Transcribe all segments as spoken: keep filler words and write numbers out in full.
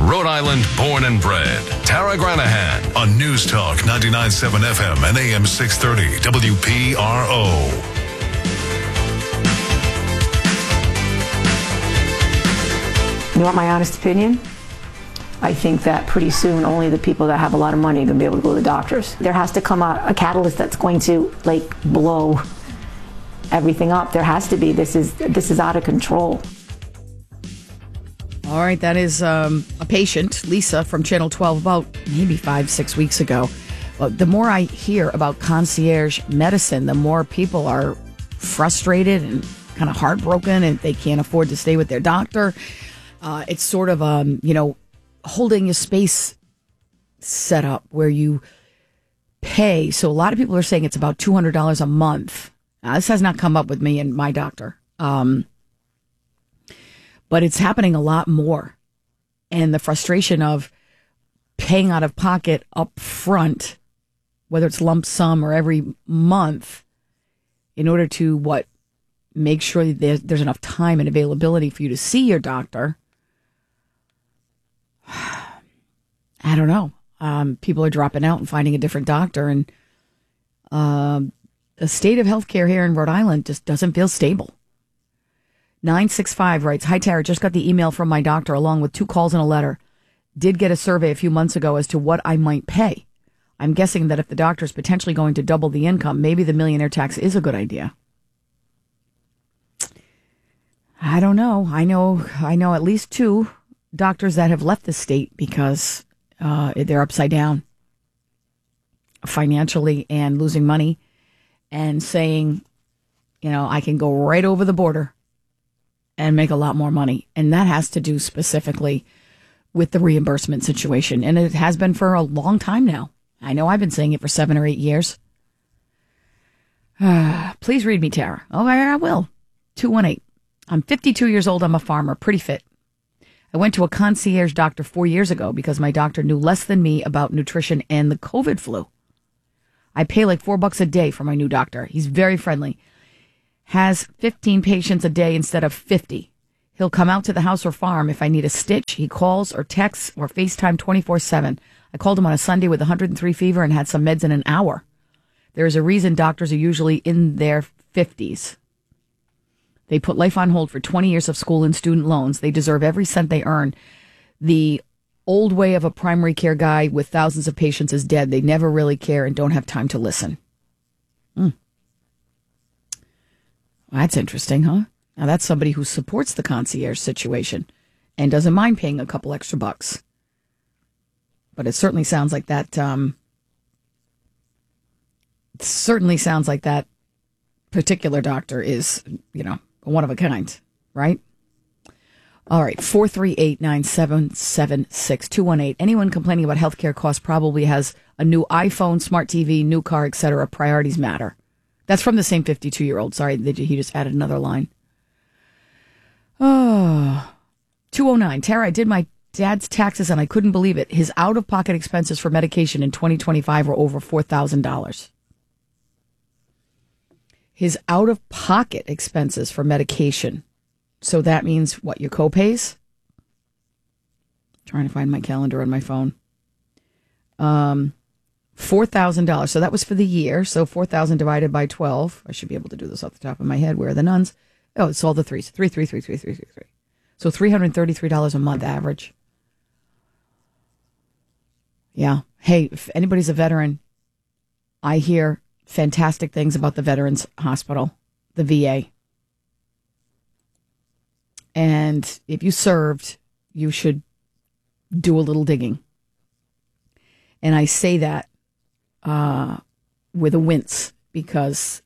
Rhode Island born and bred. Tara Granahan on News Talk ninety-nine point seven F M and A M six thirty W P R O. You want my honest opinion? I think that pretty soon only the people that have a lot of money are going to be able to go to the doctors. There has to come a, a catalyst that's going to like blow everything up. There has to be. This is this is out of control. All right, that is um, a patient, Lisa, from Channel twelve, about maybe five, six weeks ago. Well, the more I hear about concierge medicine, the more people are frustrated and kind of heartbroken, and they can't afford to stay with their doctor. Uh, it's sort of, um, you know, holding a space set up where you pay. So a lot of people are saying it's about two hundred dollars a month. Now, this has not come up with me and my doctor. Um, but it's happening a lot more. And the frustration of paying out of pocket up front, whether it's lump sum or every month, in order to what, make sure that there's, there's enough time and availability for you to see your doctor. I don't know. Um, people are dropping out and finding a different doctor, and um, the state of healthcare here in Rhode Island just doesn't feel stable. nine six five writes, "Hi, Tara, just got the email from my doctor along with two calls and a letter. Did get a survey a few months ago as to what I might pay. I'm guessing that if the doctor is potentially going to double the income, maybe the millionaire tax is a good idea." I don't know. I know, I know at least two doctors that have left the state because uh, they're upside down financially and losing money, and saying, you know, I can go right over the border and make a lot more money. And that has to do specifically with the reimbursement situation. And it has been for a long time now. I know I've been saying it for seven or eight years. Uh, please read me, Tara. Oh, I, I will. two one eight. I'm fifty-two years old. I'm a farmer, pretty fit. I went to a concierge doctor four years ago because my doctor knew less than me about nutrition and the COVID flu. I pay like four bucks a day for my new doctor. He's very friendly. Has fifteen patients a day instead of fifty. He'll come out to the house or farm if I need a stitch. He calls or texts or FaceTime twenty-four seven. I called him on a Sunday with one hundred three fever and had some meds in an hour. There is a reason doctors are usually in their fifties. They put life on hold for twenty years of school and student loans. They deserve every cent they earn. The old way of a primary care guy with thousands of patients is dead. They never really care and don't have time to listen. Hmm. Well, that's interesting, huh? Now that's somebody who supports the concierge situation and doesn't mind paying a couple extra bucks. But it certainly sounds like that, um, it certainly sounds like that particular doctor is, you know, one of a kind, right? All right, four three eight, nine seven seven six, two one eight. Anyone complaining about healthcare costs probably has a new iPhone, smart T V, new car, et cetera. Priorities matter. That's from the same fifty-two-year-old. Sorry, he just added another line. Oh, two oh nine. Tara, I did my dad's taxes and I couldn't believe it. His out-of-pocket expenses for medication in twenty twenty-five were over four thousand dollars. His out-of-pocket expenses for medication. So that means what, your co-pays? Trying to find my calendar on my phone. Um, four thousand dollars. So that was for the year. So four thousand divided by twelve. I should be able to do this off the top of my head. Where are the nuns? Oh, it's all the threes. Three, three, three, three, three, three, three. So three hundred thirty-three dollars a month average. Yeah. Hey, if anybody's a veteran, I hear fantastic things about the Veterans Hospital, the V A. And if you served, you should do a little digging. And I say that uh, with a wince because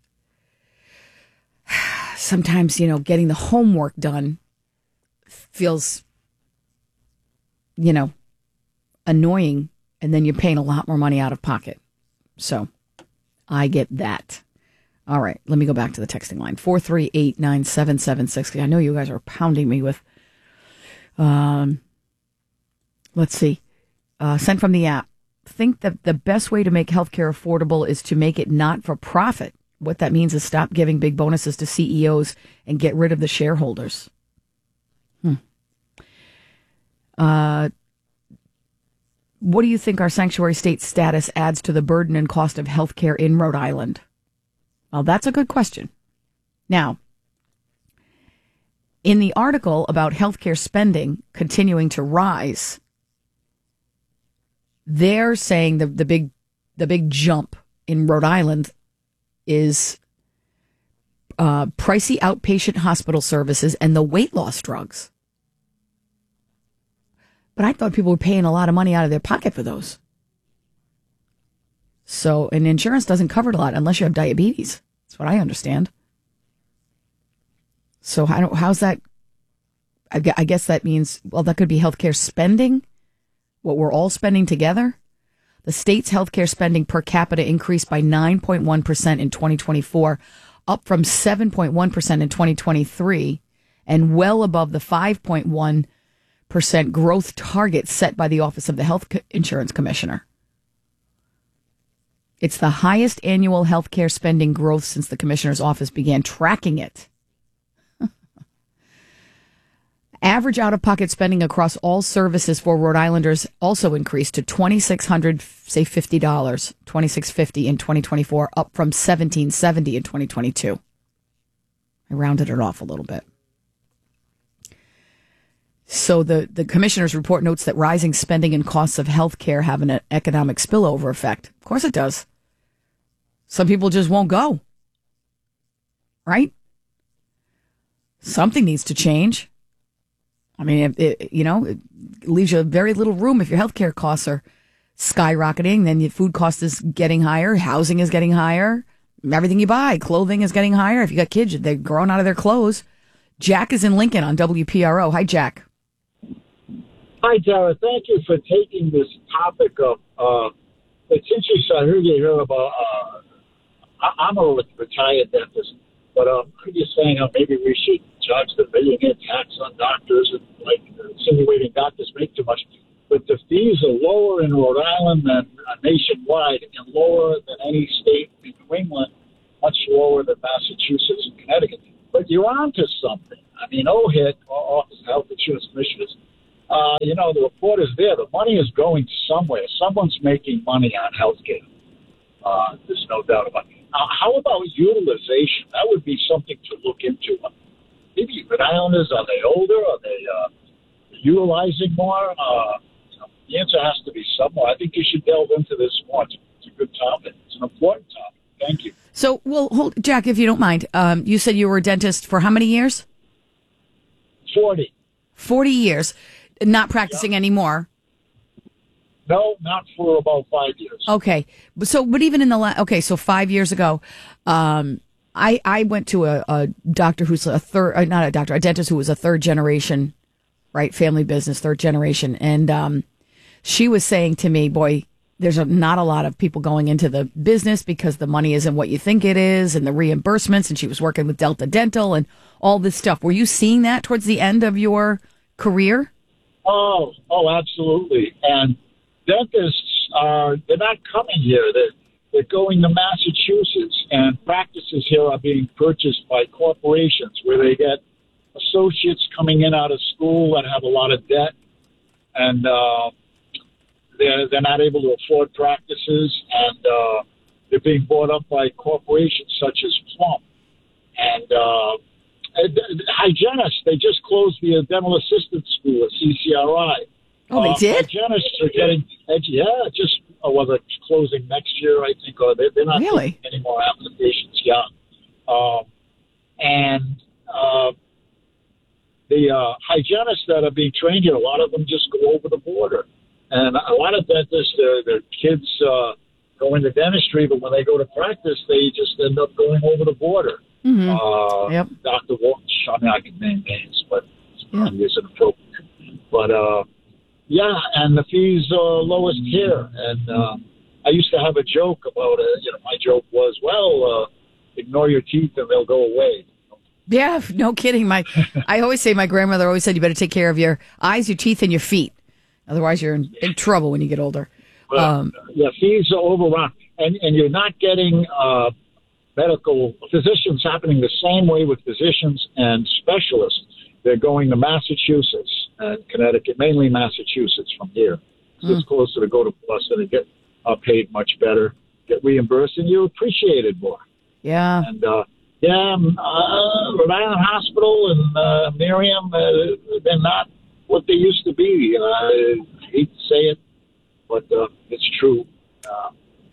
sometimes, you know, getting the homework done feels, you know, annoying, and then you're paying a lot more money out of pocket. So I get that. All right, let me go back to the texting line. four three eight, nine seven seven six. I know you guys are pounding me with, um, let's see, uh, sent from the app. Think that the best way to make healthcare affordable is to make it not for profit. What that means is stop giving big bonuses to C E Os and get rid of the shareholders. Hmm. Uh, what do you think our sanctuary state status adds to the burden and cost of health care in Rhode Island? Well, that's a good question. Now, in the article about healthcare spending continuing to rise, they're saying the, the big the big jump in Rhode Island is uh, pricey outpatient hospital services and the weight loss drugs. But I thought people were paying a lot of money out of their pocket for those. So, and insurance doesn't cover it a lot unless you have diabetes. That's what I understand. So how, how's that? I guess that means, well, that could be healthcare spending, what we're all spending together. The state's healthcare spending per capita increased by nine point one percent in twenty twenty-four, up from seven point one percent in twenty twenty-three, and well above the five point one percent growth target set by the Office of the Health Insurance Commissioner. It's the highest annual healthcare spending growth since the commissioner's office began tracking it. Average out-of-pocket spending across all services for Rhode Islanders also increased to twenty-six hundred dollars, say fifty dollars, twenty-six fifty in twenty twenty-four, up from seventeen seventy in twenty twenty-two. I rounded it off a little bit. So the, the commissioner's report notes that rising spending and costs of health care have an economic spillover effect. Of course it does. Some people just won't go. Right? Something needs to change. I mean, it, it, you know, it leaves you very little room if your healthcare costs are skyrocketing. Then your food cost is getting higher, housing is getting higher, everything you buy, clothing is getting higher. If you got kids, they're growing out of their clothes. Jack is in Lincoln on W P R O. Hi, Jack. Hi, Tara. Thank you for taking this topic up. Uh, it's interesting. I heard you hear about. Uh, I, I'm a retired dentist, but um, I'm just saying uh, maybe we should charge the billionaire tax on doctors and like insinuating doctors make too much. But the fees are lower in Rhode Island than uh, nationwide, and lower than any state in New England, much lower than Massachusetts and Connecticut. But you're onto something. I mean, O H I C, Office of Health Insurance Commissioners, uh, you know, the report is there. The money is going somewhere. Someone's making money on health care. Uh, there's no doubt about it. Uh, how about utilization? That would be something to look into. Maybe Rhode Islanders, are they older? Are they uh, utilizing more? Uh, you know, the answer has to be somewhere. I think you should delve into this more. It's, it's a good topic. It's an important topic. Thank you. So, well, hold, Jack, if you don't mind, um, you said you were a dentist for how many years? forty. forty years. Not practicing yeah. anymore. No, not for about five years. Okay. So, but even in the last, okay, so five years ago, um, I, I went to a, a doctor who's a third, uh, not a doctor, a dentist who was a third generation, right? Family business, third generation. And, um, she was saying to me, boy, there's a, not a lot of people going into the business because the money isn't what you think it is and the reimbursements. And she was working with Delta Dental and all this stuff. Were you seeing that towards the end of your career? Oh, oh, absolutely. And dentists are, they're not coming here. They're, they're going to Massachusetts, and practices here are being purchased by corporations where they get associates coming in out of school that have a lot of debt, and uh, they're, they're not able to afford practices, and uh, they're being bought up by corporations such as Plum. And uh, hygienists, they just closed the dental assistant school at C C R I. Oh, they uh, did? Hygienists are getting, yeah, just, uh, well, they're closing next year, I think, or they're, they're not really? taking any more applications, yeah. Um, and uh, the uh, hygienists that are being trained here, a lot of them just go over the border. And a lot of dentists, their, their kids uh, go into dentistry, but when they go to practice, they just end up going over the border. Mm-hmm. Uh, yep. Doctor Walton, I mean, I can name names, but yeah. it's inappropriate. But, uh, yeah, and the fees are lowest here. And uh, I used to have a joke about it. You know, my joke was, well, uh, ignore your teeth and they'll go away. Yeah, no kidding. My, I always say my grandmother always said you better take care of your eyes, your teeth, and your feet. Otherwise, you're in big trouble when you get older. But, um, yeah, fees are overrun. And, and you're not getting uh, medical physicians happening the same way with physicians and specialists. They're going to Massachusetts and Connecticut, mainly Massachusetts from here. just closer to go to Boston and get uh, paid much better, get reimbursed, and you appreciate it more. Yeah. And, uh, yeah, um, uh, Rhode Island Hospital and uh, Miriam, uh, they're not what they used to be. Uh, I hate to say it, but uh, it's true. Uh,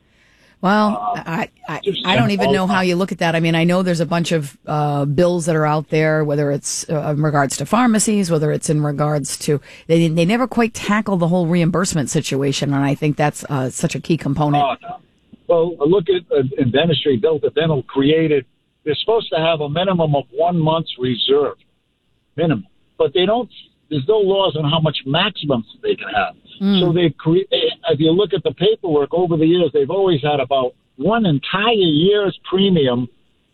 Well, uh, I, I I don't even know how you look at that. I mean, I know there's a bunch of uh, bills that are out there, whether it's uh, in regards to pharmacies, whether it's in regards to, they they never quite tackle the whole reimbursement situation, and I think that's uh, such a key component. Oh, no. Well, look at uh, in dentistry, Delta Dental created, they're supposed to have a minimum of one month's reserve, minimum, but they don't, there's no laws on how much maximum they can have. Mm. So they create. If you look at the paperwork over the years, they've always had about one entire year's premium,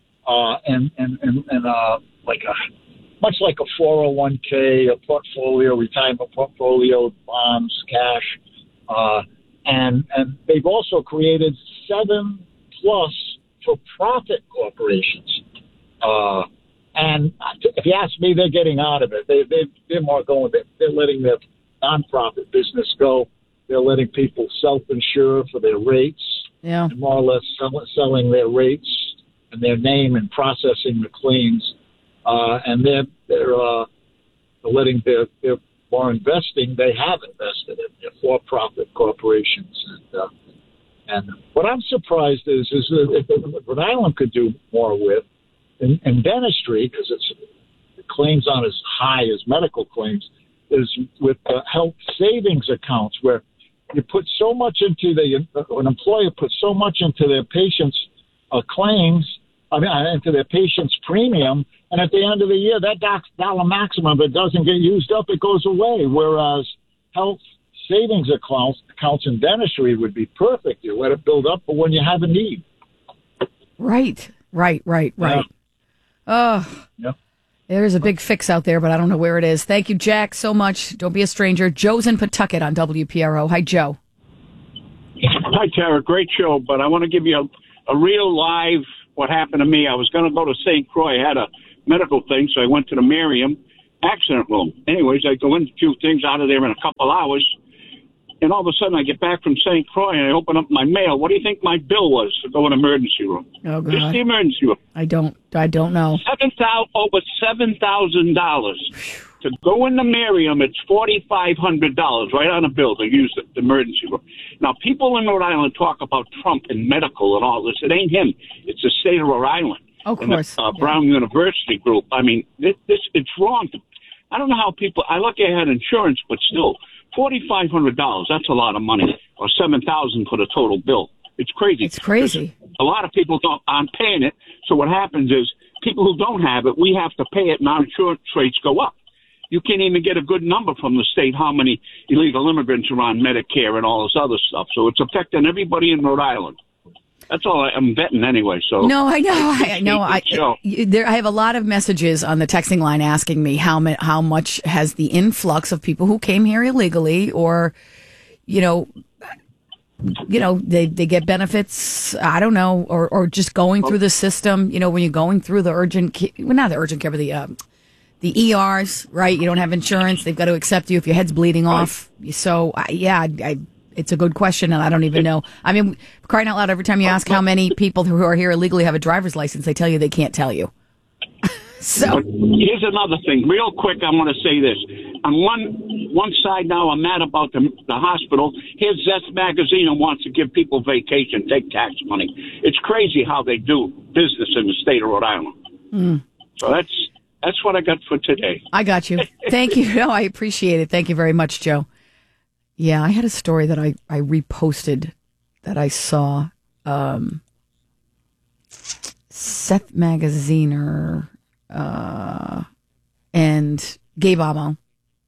uh, and and and, and uh, like a much like a four oh one k, a portfolio, retirement portfolio, bonds, cash, uh, and and they've also created seven plus for profit corporations. Uh, and if you ask me, they're getting out of it. They they they're more going. They're, they're letting their nonprofit business go. They're letting people self-insure for their rates, yeah, and more or less sell, selling their rates and their name and processing the claims. Uh, and they're they're, uh, they're letting their their more investing. They have invested in their for-profit corporations. And, uh, and what I'm surprised is is that if Rhode Island could do more with in, in dentistry, because it's the claims aren't as high as medical claims, is with uh, health savings accounts, where you put so much into the, uh, an employer puts so much into their patients' uh, claims, I mean, uh, into their patients' premium, and at the end of the year, that dollar maximum, if it doesn't get used up, it goes away. Whereas health savings accounts, accounts in dentistry would be perfect. You let it build up for when you have a need. Right, right, right, right. Yeah. Oh. Yeah. There's a big fix out there, but I don't know where it is. Thank you, Jack, so much. Don't be a stranger. Joe's in Pawtucket on W P R O. Hi, Joe. Hi, Tara. Great show, but I want to give you a, a real live what happened to me. I was going to go to Saint Croix. I had a medical thing, so I went to the Miriam accident room. Anyways, I go in a few things out of there in a couple hours, and all of a sudden I get back from Saint Croix and I open up my mail. What do you think my bill was to go in the emergency room? Oh, God. Just the emergency room. I don't, I don't know. Seven thousand over seven thousand dollars to go in the Miriam. It's forty five hundred dollars right on a bill to use the, the emergency room. Now, people in Rhode Island talk about Trump and medical and all this. It ain't him. It's the state of Rhode Island. Of and course, the, uh, Brown yeah. University group. I mean, this, this it's wrong. To, I don't know how people. I lucky I had insurance, but still, forty five hundred dollars. That's a lot of money, or seven thousand for the total bill. It's crazy. It's crazy. A lot of people don't, aren't paying it. So what happens is people who don't have it, we have to pay it, and our insurance rates go up. You can't even get a good number from the state how many illegal immigrants are on Medicare and all this other stuff. So it's affecting everybody in Rhode Island. That's all I, I'm betting anyway. So no, I know, I, I know. I there, I have a lot of messages on the texting line asking me how ma- how much has the influx of people who came here illegally, or you know, you know, they, they get benefits. I don't know, or or just going through the system. You know, when you're going through the urgent, care, well, not the urgent care, but the um, the E Rs, right? You don't have insurance; they've got to accept you if your head's bleeding right. off. So, I, yeah, I. I It's a good question, and I don't even know. I mean, crying out loud, every time you ask how many people who are here illegally have a driver's license, they tell you they can't tell you. So here's another thing. Real quick, I want to say this. On one one side now, I'm mad about the, the hospital. Here's Zest Magazine and wants to give people vacation, take tax money. It's crazy how they do business in the state of Rhode Island. Mm. So that's that's what I got for today. I got you. Thank you. No, I appreciate it. Thank you very much, Joe. Yeah, I had a story that I, I reposted that I saw. Um, Seth Magaziner uh, and Gabe Amo.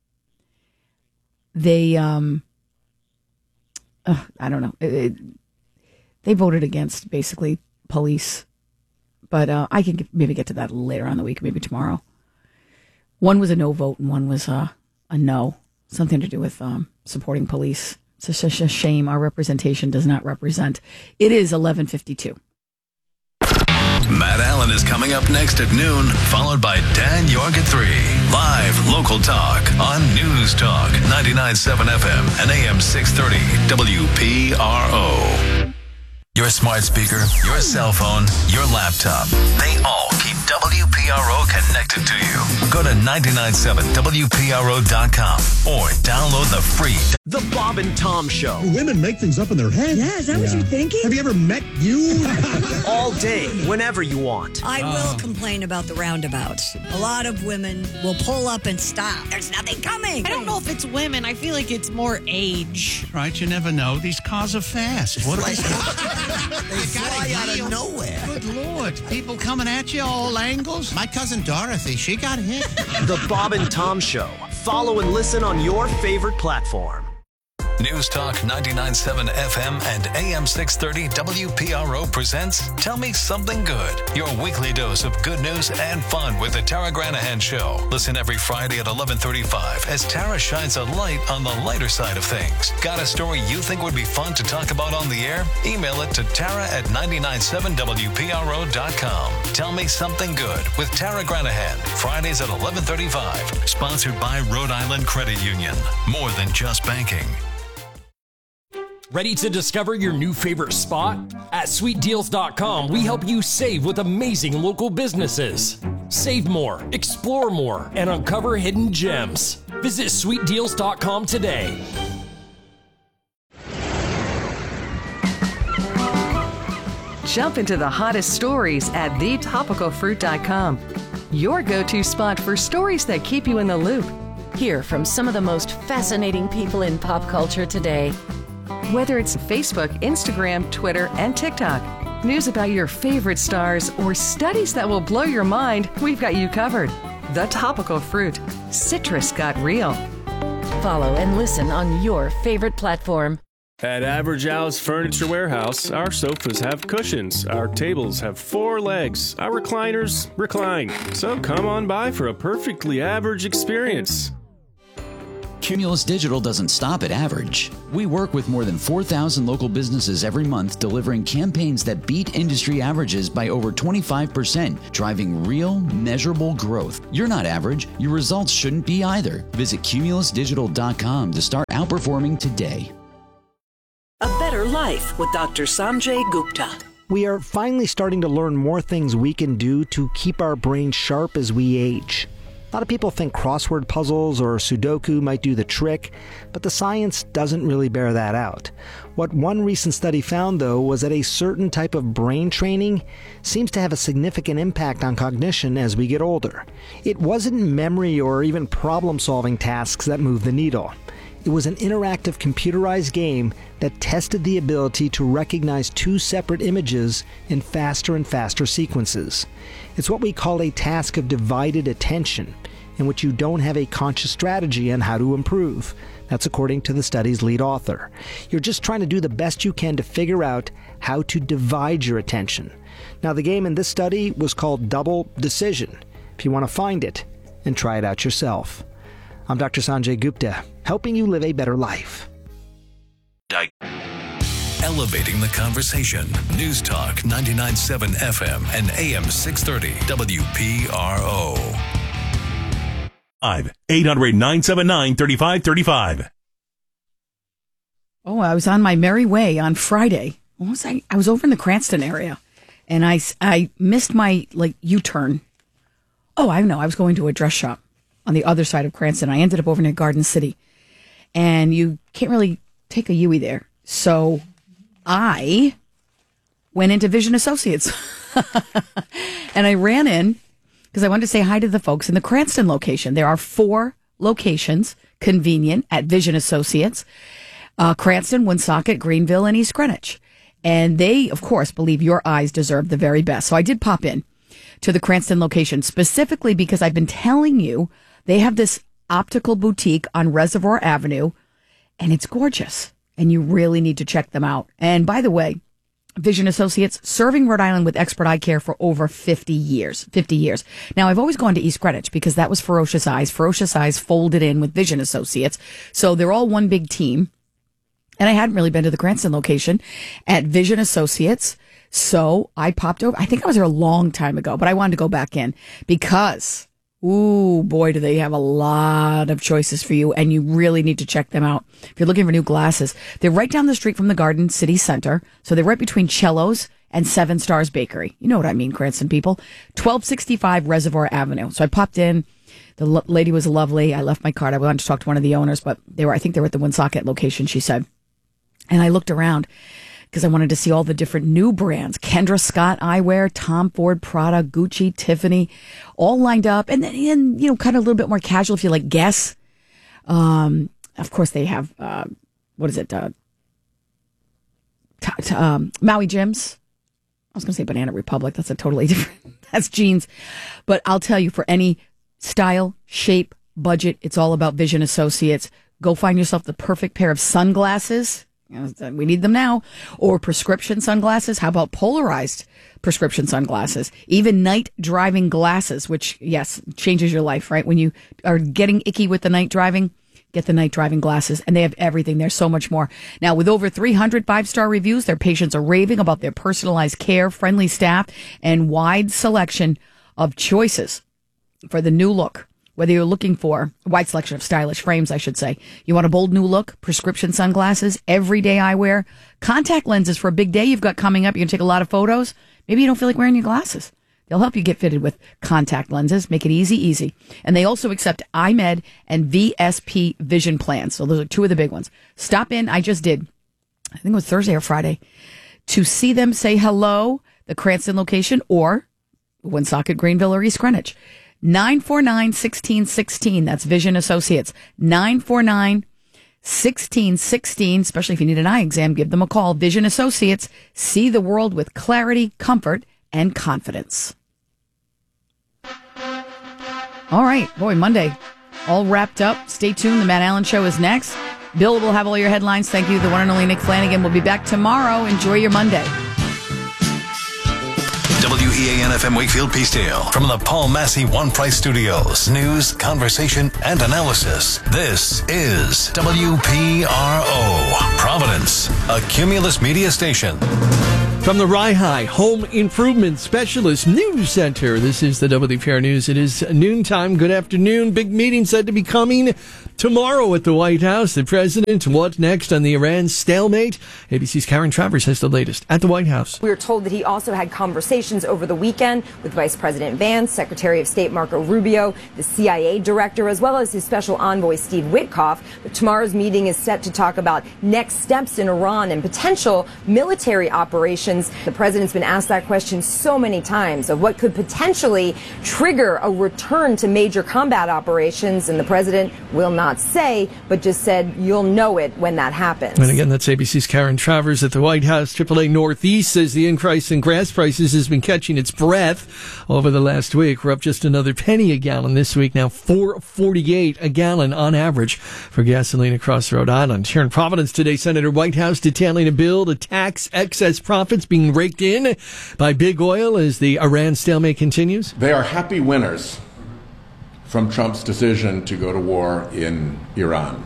They, um, uh, I don't know. It, it, they voted against basically police, but uh, I can get, maybe get to that later on in the week, maybe tomorrow. One was a no vote and one was a, a no. Something to do with um, supporting police. It's such a shame. Our representation does not represent. It is eleven fifty-two. Matt Allen Allen is coming up next at noon, followed by Dan York at three. Live local talk on News Talk ninety-nine point seven F M and A M six thirty W P R O. Your smart speaker, your cell phone, your laptop, they all keep W P R O connected to you. Go to nine nine seven W P R O dot com or download the free The Bob and Tom Show. Women make things up in their head. Yeah, is that yeah. what you're thinking? Have you ever met you? All day, whenever you want. I will uh. complain about the roundabouts. A lot of women will pull up and stop. There's nothing coming. I don't know if it's women. I feel like it's more age. Right, you never know. These cars are fast. What like, they fly out of nowhere. Good Lord. People coming at you all angles. My cousin Dorothy, she got hit. The Bob and Tom Show. Follow and listen on your favorite platform. News Talk ninety-nine point seven F M and A M six thirty W P R O presents Tell Me Something Good, your weekly dose of good news and fun with the Tara Granahan Show. Listen every Friday at eleven thirty-five as Tara shines a light on the lighter side of things. Got a story you think would be fun to talk about on the air? Email it to Tara at nine nine seven W P R O dot com. Tell Me Something Good with Tara Granahan, Fridays at eleven thirty-five. Sponsored by Rhode Island Credit Union. More than just banking. Ready to discover your new favorite spot? At sweet deals dot com, we help you save with amazing local businesses. Save more, explore more, and uncover hidden gems. Visit sweet deals dot com today. Jump into the hottest stories at the topical fruit dot com. Your go-to spot for stories that keep you in the loop. Hear from some of the most fascinating people in pop culture today. Whether it's Facebook, Instagram, Twitter, and TikTok, news about your favorite stars, or studies that will blow your mind, we've got you covered. The Topical Fruit. Citrus got real. Follow and listen on your favorite platform. At Average Al's Furniture Warehouse, our sofas have cushions, our tables have four legs, our recliners recline. So come on by for a perfectly average experience. Cumulus Digital doesn't stop at average. We work with more than four thousand local businesses every month, delivering campaigns that beat industry averages by over twenty-five percent, driving real, measurable growth. You're not average. Your results shouldn't be either. Visit cumulus digital dot com to start outperforming today. A Better Life with Doctor Sanjay Gupta. We are finally starting to learn more things we can do to keep our brains sharp as we age. A lot of people think crossword puzzles or Sudoku might do the trick, but the science doesn't really bear that out. What one recent study found, though, was that a certain type of brain training seems to have a significant impact on cognition as we get older. It wasn't memory or even problem-solving tasks that moved the needle. It was an interactive computerized game that tested the ability to recognize two separate images in faster and faster sequences. It's what we call a task of divided attention, in which you don't have a conscious strategy on how to improve. That's according to the study's lead author. You're just trying to do the best you can to figure out how to divide your attention. Now, the game in this study was called Double Decision. If you want to find it and try it out yourself. I'm Doctor Sanjay Gupta, helping you live a better life. Elevating the conversation. News Talk ninety-nine point seven F M and A M six thirty W P R O. eight hundred, nine seven nine, three five three five. Oh, I was on my merry way on Friday. What was I? I was over in the Cranston area, and I, I missed my like U-turn. Oh, I know. I was going to a dress shop on the other side of Cranston. I ended up over near Garden City, and you can't really take a U-turn there. So I went into Vision Associates, and I ran in because I wanted to say hi to the folks in the Cranston location. There are four locations, convenient, at Vision Associates, uh, Cranston, Woonsocket, Greenville, and East Greenwich. And they, of course, believe your eyes deserve the very best. So I did pop in to the Cranston location, specifically because I've been telling you they have this optical boutique on Reservoir Avenue, and it's gorgeous. And you really need to check them out. And by the way, Vision Associates, serving Rhode Island with expert eye care for over fifty years. fifty years. Now, I've always gone to East Greenwich because that was Ferocious Eyes. Ferocious Eyes folded in with Vision Associates. So they're all one big team. And I hadn't really been to the Cranston location at Vision Associates. So I popped over. I think I was there a long time ago, but I wanted to go back in because, ooh, boy, do they have a lot of choices for you, and you really need to check them out. If you're looking for new glasses, they're right down the street from the Garden City Center. So they're right between Cello's and Seven Stars Bakery. You know what I mean, Cranston people. twelve sixty-five Reservoir Avenue. So I popped in. The lo- lady was lovely. I left my card. I wanted to talk to one of the owners, but they were, I think they were at the Woonsocket location, she said. And I looked around because I wanted to see all the different new brands. Kendra Scott Eyewear, Tom Ford, Prada, Gucci, Tiffany, all lined up. And then, and, you know, kind of a little bit more casual if you like Guess. Um, of course, they have, uh, what is it? Uh, t- t- um, Maui Gyms. I was going to say Banana Republic. That's a totally different, that's jeans. But I'll tell you, for any style, shape, budget, it's all about Vision Associates. Go find yourself the perfect pair of sunglasses. We need them now. Or prescription sunglasses. How about polarized prescription sunglasses? Even night driving glasses, which, yes, changes your life, right? When you are getting icky with the night driving, get the night driving glasses. And they have everything. There's so much more. Now, with over three hundred five-star reviews, their patients are raving about their personalized care, friendly staff, and wide selection of choices for the new look. Whether you're looking for a wide selection of stylish frames, I should say. You want a bold new look, prescription sunglasses, everyday eyewear, contact lenses for a big day you've got coming up. You're going to take a lot of photos. Maybe you don't feel like wearing your glasses. They'll help you get fitted with contact lenses. Make it easy, easy. And they also accept iMed and V S P vision plans. So those are two of the big ones. Stop in. I just did. I think it was Thursday or Friday. To see them, say hello, the Cranston location, or Woonsocket, Greenville, or East Greenwich. nine four nine, one six one six. That's Vision Associates. nine four nine, one six one six. Especially if you need an eye exam, give them a call. Vision Associates. See the world with clarity, comfort, and confidence. All right. Boy, Monday. All wrapped up. Stay tuned. The Matt Allen Show is next. Bill will have all your headlines. Thank you. The one and only Nick Flanagan will be back tomorrow. Enjoy your Monday. W E A N F M Wakefield Peacedale. From the Paul Massey One Price Studios. News, conversation, and analysis. This is W P R O. Providence, a Cumulus media station. From the Rye Home Improvement Specialist News Center, this is the W P R News. It is noontime. Good afternoon. Big meeting said to be coming tomorrow at the White House. The president, what next on the Iran stalemate? A B C's Karen Travers has the latest at the White House. We were told that he also had conversations over the weekend with Vice President Vance, Secretary of State Marco Rubio, the C I A director, as well as his special envoy Steve Witkoff. But tomorrow's meeting is set to talk about next steps in Iran and potential military operations. The president's been asked that question so many times of what could potentially trigger a return to major combat operations, and the president will not say, but just said you'll know it when that happens. And again, that's A B C's Karen Travers at the White House. triple A Northeast says the increase in gas prices has been catching its breath over the last week. We're up just another penny a gallon this week, now four forty-eight a gallon on average for gasoline across Rhode Island. Here in Providence today, Senator Whitehouse detailing a bill to tax excess profits being raked in by big oil as the Iran stalemate continues. They are happy winners from Trump's decision to go to war in Iran,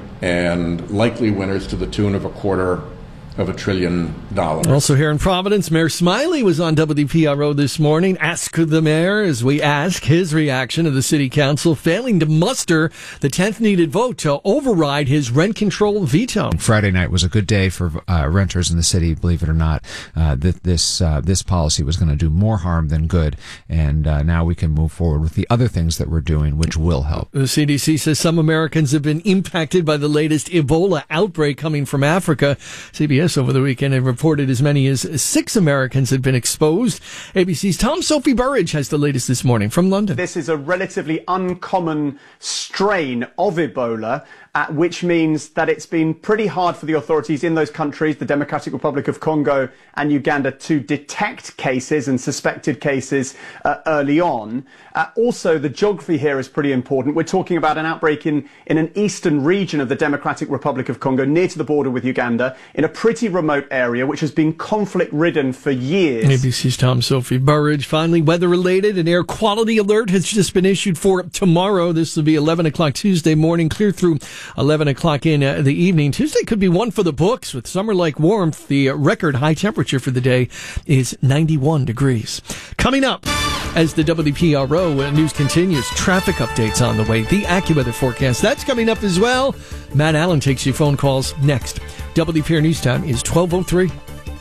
and likely winners to the tune of a quarter of a trillion dollars. Also here in Providence, Mayor Smiley was on W P R O this morning. Ask the mayor as we ask his reaction to the city council failing to muster the tenth needed vote to override his rent control veto. Friday night was a good day for uh, renters in the city, believe it or not. Uh, th- this uh, this policy was going to do more harm than good, and uh, now we can move forward with the other things that we're doing, which will help. The C D C says some Americans have been impacted by the latest Ebola outbreak coming from Africa. C B S over the weekend had reported as many as six Americans had been exposed. A B C's Tom Sophie Burridge has the latest this morning from London. This is a relatively uncommon strain of Ebola, uh, which means that it's been pretty hard for the authorities in those countries, the Democratic Republic of Congo and Uganda, to detect cases and suspected cases uh, early on. Uh, also, the geography here is pretty important. We're talking about an outbreak in, in an eastern region of the Democratic Republic of Congo, near to the border with Uganda, in a pretty pretty remote area which has been conflict-ridden for years. A B C's Tom Sophie Burridge. Finally, weather-related, an air quality alert has just been issued for tomorrow. This will be eleven o'clock Tuesday morning, clear through eleven o'clock in uh, the evening. Tuesday could be one for the books with summer-like warmth. The uh, record high temperature for the day is ninety-one degrees. Coming up, as the W P R O news continues, traffic updates on the way, the AccuWeather forecast, that's coming up as well. Matt Allen takes your phone calls next. W P R News Time is twelve oh three.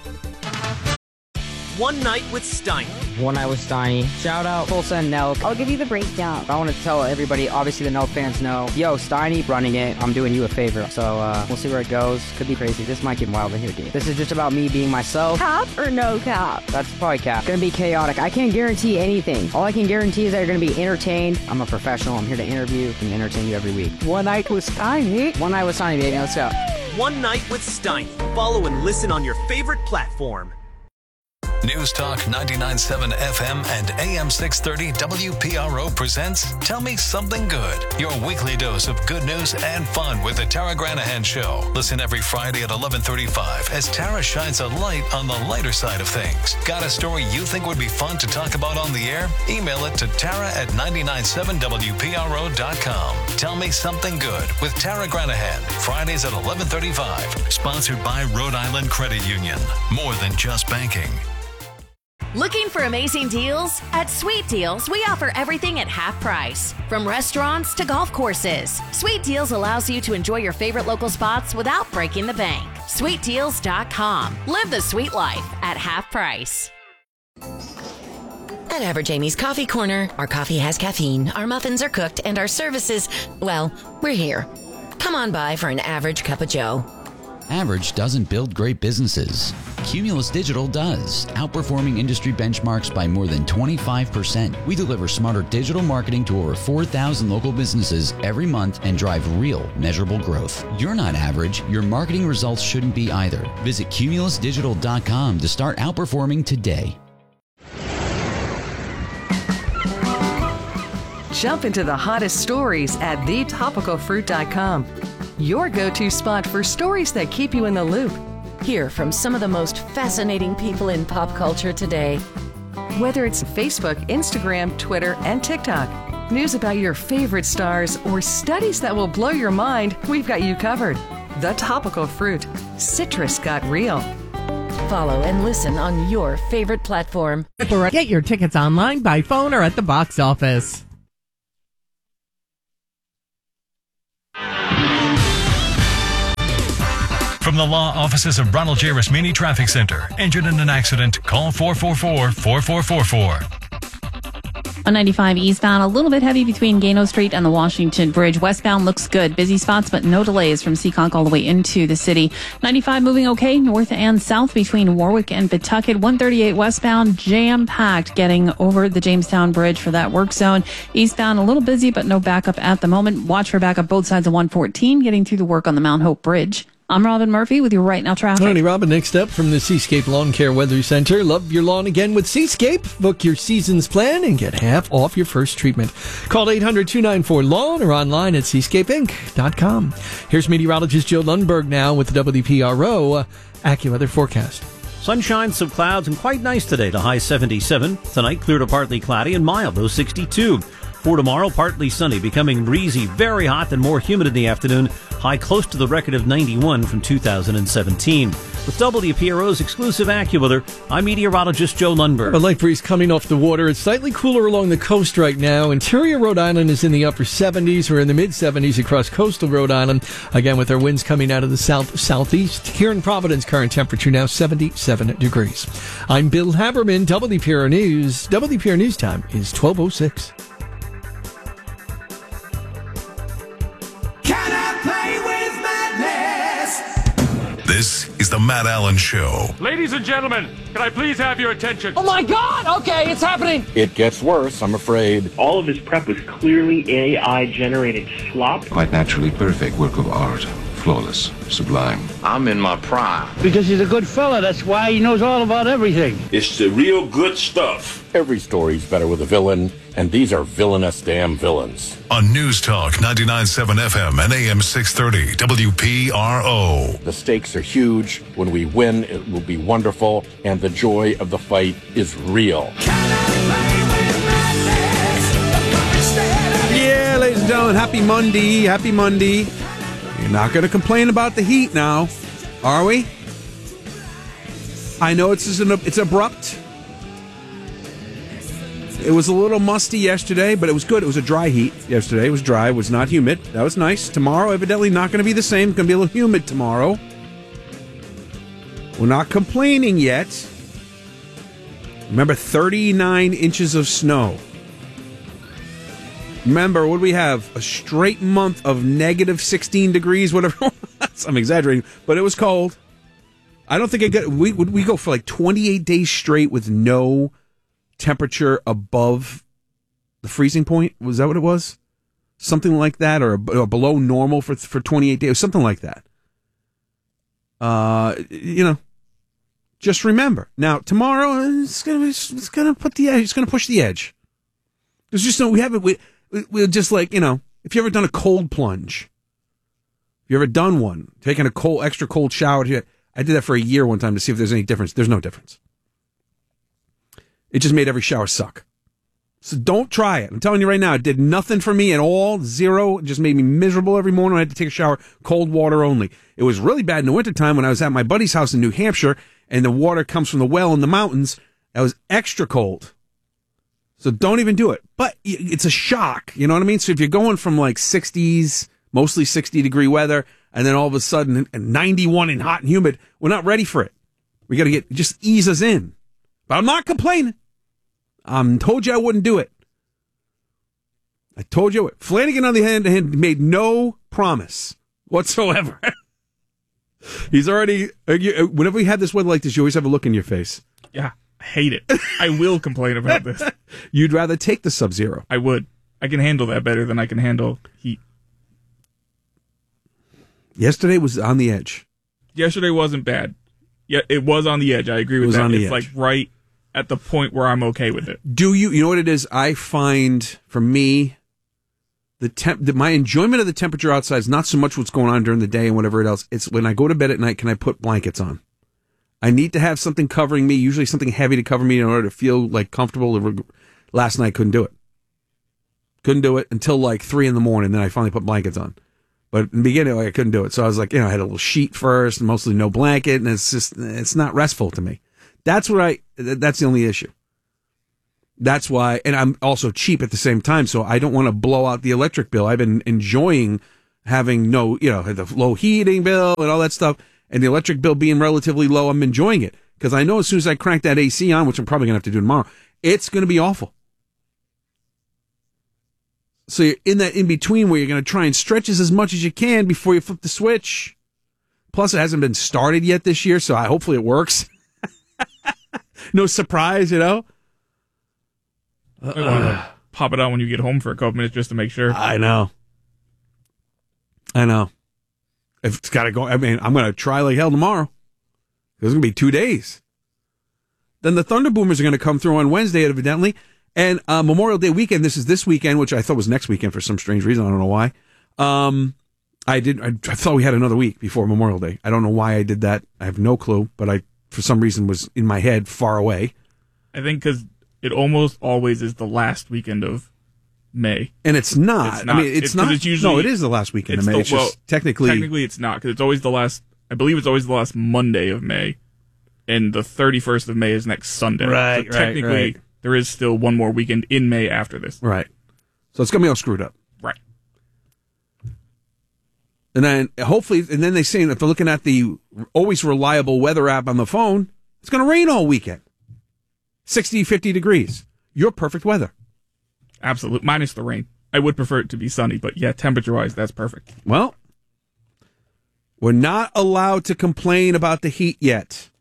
One Night with Steiny. One Night with Steiny. Shout out Tulsa and Nelk. I'll give you the breakdown. I want to tell everybody, obviously the Nelk fans know, yo, Steiny running it. I'm doing you a favor. So uh, we'll see where it goes. Could be crazy. This might get wild in here, dude. This is just about me being myself. Cap or no cap? That's probably cap. Gonna be chaotic. I can't guarantee anything. All I can guarantee is that you're gonna be entertained. I'm a professional. I'm here to interview and entertain you every week. One Night with Steiny. One Night with Steiny, baby. Let's go. One Night with Steiny. Follow and listen on your favorite platform. News Talk ninety-nine point seven F M and A M six thirty W P R O presents Tell Me Something Good, your weekly dose of good news and fun with the Tara Granahan Show. Listen every Friday at eleven thirty-five as Tara shines a light on the lighter side of things. Got a story you think would be fun to talk about on the air? Email it to Tara at nine nine seven W P R O dot com. Tell Me Something Good with Tara Granahan, Fridays at eleven thirty-five. Sponsored by Rhode Island Credit Union. More than just banking. Looking for amazing deals? At Sweet Deals, we offer everything at half price. From restaurants to golf courses, Sweet Deals allows you to enjoy your favorite local spots without breaking the bank. sweet deals dot com. Live the sweet life at half price. At Average Amy's Coffee Corner, our coffee has caffeine, our muffins are cooked, and our services, well, we're here. Come on by for an average cup of joe. Average doesn't build great businesses. Cumulus Digital does, outperforming industry benchmarks by more than twenty-five percent. We deliver smarter digital marketing to over four thousand local businesses every month and drive real, measurable growth. You're not average. Your marketing results shouldn't be either. Visit cumulus digital dot com to start outperforming today. Jump into the hottest stories at the topical fruit dot com. Your go-to spot for stories that keep you in the loop. Hear from some of the most fascinating people in pop culture today. Whether it's Facebook, Instagram, Twitter, and TikTok, news about your favorite stars, or studies that will blow your mind, we've got you covered. The Topical Fruit. Citrus got real. Follow and listen on your favorite platform. Get your tickets online, by phone, or at the box office. From the law offices of Ronald J. Rasmini Traffic Center. Injured in an accident? Call four four four, four four four four. On ninety-five eastbound, a little bit heavy between Gano Street and the Washington Bridge. Westbound looks good. Busy spots, but no delays from Seekonk all the way into the city. ninety-five moving okay, north and south between Warwick and Pawtucket. one thirty-eight westbound, jam-packed getting over the Jamestown Bridge for that work zone. Eastbound, a little busy, but no backup at the moment. Watch for backup both sides of one fourteen, getting through the work on the Mount Hope Bridge. I'm Robin Murphy with your Right Now traffic. Tony Robin, next up from the Seascape Lawn Care Weather Center. Love your lawn again with Seascape. Book your season's plan and get half off your first treatment. Call eight hundred, two nine four, lawn or online at seascape inc dot com. Here's meteorologist Joe Lundberg now with the W P R O uh, AccuWeather forecast. Sunshine, some clouds, and quite nice today. The high seventy-seven. Tonight, clear to partly cloudy and mild, low sixty-two. For tomorrow, partly sunny, becoming breezy, very hot, and more humid in the afternoon. High close to the record of ninety-one from two thousand seventeen. With W P R O's exclusive AccuWeather, I'm meteorologist Joe Lundberg. A light breeze coming off the water. It's slightly cooler along the coast right now. Interior Rhode Island is in the upper seventies. We're in the mid-seventies across coastal Rhode Island. Again, with our winds coming out of the south-southeast. Here in Providence, current temperature now seventy-seven degrees. I'm Bill Haberman, W P R O News. W P R News time is twelve oh six. This is the Matt Allen Show. Ladies and gentlemen, can I please have your attention? Oh my God! Okay, it's happening. It gets worse, I'm afraid. All of his prep was clearly A I-generated slop. Quite naturally perfect work of art. Flawless, sublime. I'm in my prime. Because he's a good fella, that's why he knows all about everything. It's the real good stuff. Every story's better with a villain, And these are villainous damn villains. On News Talk ninety-nine point seven F M and A M six thirty W P R O. The stakes are huge. When we win, it will be wonderful, and the joy of the fight is real. Yeah, ladies and gentlemen, happy Monday, happy Monday. You're not going to complain about the heat now, are we? I know it's it's abrupt. It was a little musty yesterday, but it was good. It was a dry heat yesterday. It was dry. It was not humid. That was nice. Tomorrow, evidently not going to be the same. It's going to be a little humid tomorrow. We're not complaining yet. Remember, thirty-nine inches of snow. Remember, what do we have? A straight month of negative sixteen degrees, whatever. I'm exaggerating, but it was cold. I don't think I got. We would we go for like twenty-eight days straight with no temperature above the freezing point. Was that what it was? Something like that, or, or below normal for for twenty-eight days, something like that. Uh, you know, just remember. Now tomorrow it's gonna it's gonna put the edge. It's gonna push the edge. There's just no. We haven't. We we're just like, you know. If you ever done a cold plunge, if you ever done one, taking a cold extra cold shower here. I did that for a year one time to see if there's any difference. There's no difference. It just made every shower suck. So don't try it. I'm telling you right now, it did nothing for me at all. Zero. It just made me miserable every morning. I had to take a shower, cold water only. It was really bad in the wintertime when I was at my buddy's house in New Hampshire and the water comes from the well in the mountains. That was extra cold. So don't even do it. But it's a shock. You know what I mean? So if you're going from like sixties, mostly sixty degree weather, and then all of a sudden ninety-one and hot and humid, we're not ready for it. We got to get, just ease us in. But I'm not complaining. I um, told you I wouldn't do it. I told you. Flanagan, on the other hand, made no promise whatsoever. He's already, whenever we have this weather like this, you always have a look in your face. Yeah, I hate it. I will complain about this. You'd rather take the Sub-Zero. I would. I can handle that better than I can handle heat. Yesterday was on the edge. Yesterday wasn't bad. Yeah, it was on the edge. I agree with it was that. On the it's edge. like right at the point where I'm okay with it. Do you? You know what it is? I find for me, the temp, the, my enjoyment of the temperature outside is not so much what's going on during the day and whatever else. It's when I go to bed at night. Can I put blankets on? I need to have something covering me. Usually something heavy to cover me in order to feel like comfortable. Last night couldn't do it. Couldn't do it until like three in the morning. Then I finally put blankets on. But in the beginning, like, I couldn't do it. So I was like, you know, I had a little sheet first, mostly no blanket, and it's just, it's not restful to me. That's what I, that's the only issue. That's why, and I'm also cheap at the same time, so I don't want to blow out the electric bill. I've been enjoying having no, you know, the low heating bill and all that stuff, and the electric bill being relatively low. I'm enjoying it, because I know as soon as I crank that A C on, which I'm probably going to have to do tomorrow, it's going to be awful. So you're in that in-between where you're going to try and stretch this as much as you can before you flip the switch. Plus, it hasn't been started yet this year, so I, hopefully it works. No surprise, you know? I want to pop it on when you get home for a couple minutes just to make sure. I know. I know. If it's got to go, I mean, I'm going to try like hell tomorrow. There's going to be two days. Then the Thunder Boomers are going to come through on Wednesday, evidently. And uh, Memorial Day weekend, this is this weekend, which I thought was next weekend for some strange reason. I don't know why. Um, I did. I, I thought we had another week before Memorial Day. I don't know why I did that. I have no clue, but I, for some reason, was in my head far away. I think because it almost always is the last weekend of May. And it's not. It's not. I mean, it's, it's not. It's usually, no, it is the last weekend of May. The, it's just well, technically. Technically, it's not, because it's always the last, I believe it's always the last Monday of May. And the thirty-first of May is next Sunday. Right, so technically, right, right. There is still one more weekend in May after this. Right. So it's going to be all screwed up. Right. And then hopefully, and then they say, if they're looking at the always reliable weather app on the phone, it's going to rain all weekend. sixty, fifty degrees. Your perfect weather. Absolutely. Minus the rain. I would prefer it to be sunny, but yeah, temperature-wise, that's perfect. Well, we're not allowed to complain about the heat yet.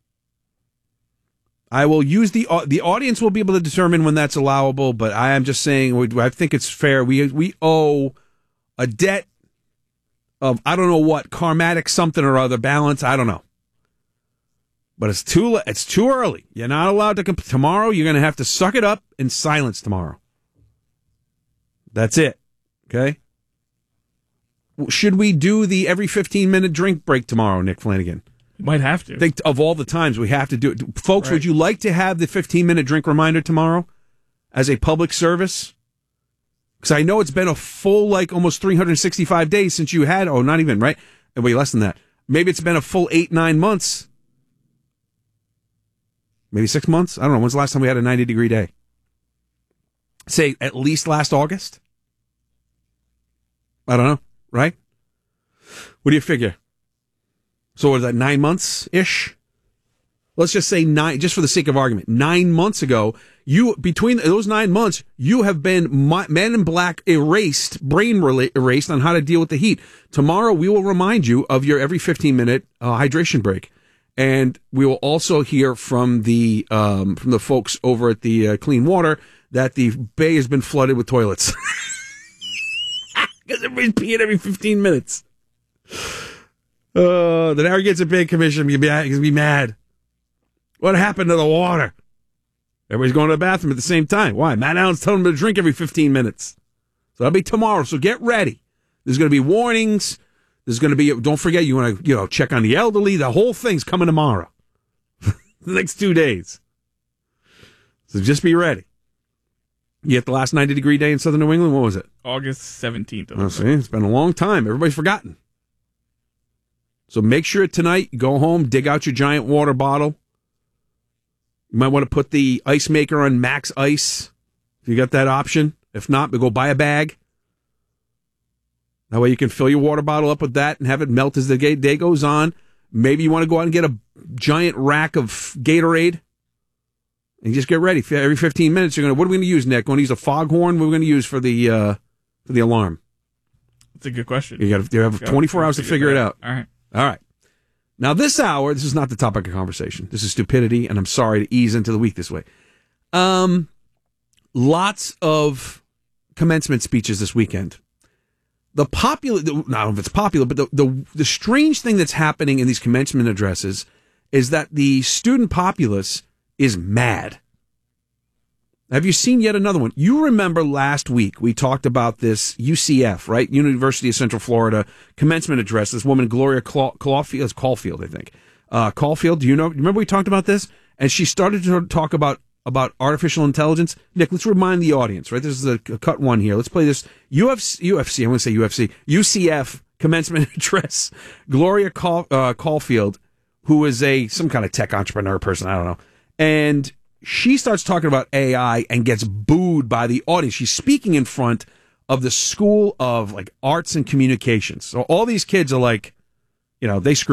I will use the uh, the audience will be able to determine when that's allowable, but I am just saying I think it's fair. We we owe a debt of I don't know what karmatic something or other balance. I don't know, but it's too it's too early. You're not allowed to comp- tomorrow. You're going to have to suck it up in silence tomorrow. That's it. Okay? Should we do the every fifteen-minute drink break tomorrow, Nick Flanagan? Might have to. Think of all the times we have to do it. Folks, Right. would you like to have the fifteen-minute drink reminder tomorrow as a public service? Because I know it's been a full, like, almost three hundred sixty-five days since you had, oh, not even, right? Wait, less than that. Maybe it's been a full eight, nine months. Maybe six months? I don't know. When's the last time we had a ninety-degree day? Say, at least last August? I don't know, right? What do you figure? So was that nine months-ish? Let's just say nine, just for the sake of argument. Nine months ago, you, between those nine months, you have been Man in Black erased, brain erased on how to deal with the heat. Tomorrow, we will remind you of your every fifteen-minute uh, hydration break. And we will also hear from the um, from the folks over at the uh, Clean Water that the bay has been flooded with toilets. Because everybody's peeing every fifteen minutes. Uh, the Narragansett Bay Commission is going to be mad. What happened to the water? Everybody's going to the bathroom at the same time. Why? Matt Allen's telling them to drink every fifteen minutes. So that'll be tomorrow. So get ready. There's going to be warnings. There's going to be, don't forget, you want to, you know, check on the elderly. The whole thing's coming tomorrow. The next two days. So just be ready. You get the last ninety degree day in southern New England. What was it? August seventeenth. Oh, see, it's been a long time. Everybody's forgotten. So make sure tonight, you go home, dig out your giant water bottle. You might want to put the ice maker on max ice if you got that option. If not, go buy a bag. That way you can fill your water bottle up with that and have it melt as the day goes on. Maybe you want to go out and get a giant rack of Gatorade. And just get ready. Every fifteen minutes, you're going to, what are we going to use, Nick? Going to use a foghorn? What are we going to use for the uh, for the alarm? That's a good question. You got to have twenty-four hours to figure it out. All right. All right. Now, this hour, this is not the topic of conversation. This is stupidity, and I'm sorry to ease into the week this way. Um, lots of commencement speeches this weekend. The popular, I don't know if it's popular, but the, the, the strange thing that's happening in these commencement addresses is that the student populace is mad. Have you seen yet another one? You remember last week we talked about this U C F, right? University of Central Florida commencement address. This woman, Gloria Caulfield, Caulfield, I think. Uh, Caulfield, do you know? Remember we talked about this? And she started to talk about, about artificial intelligence. Nick, let's remind the audience, right? This is a, a cut one here. Let's play this U F C, U F C, I'm going to say U F C, U C F commencement address. Gloria Caul, uh, Caulfield, who is a, some kind of tech entrepreneur person, I don't know. And she starts talking about A I and gets booed by the audience. She's speaking in front of the School of like Arts and Communications. So all these kids are like, you know, they screw